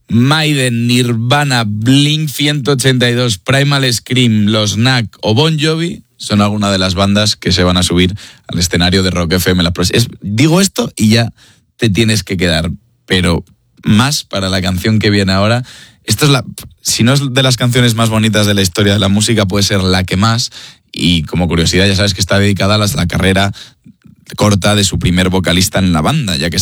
Maiden, Nirvana, Blink-182, Primal Scream, Los Knack o Bon Jovi son algunas de las bandas que se van a subir al escenario de Rock FM. Digo esto y ya te tienes que quedar, pero más para la canción que viene ahora. Esto es si no es de las canciones más bonitas de la historia de la música, puede ser la que más. Y como curiosidad, ya sabes que está dedicada a la carrera corta de su primer vocalista en la banda, ya que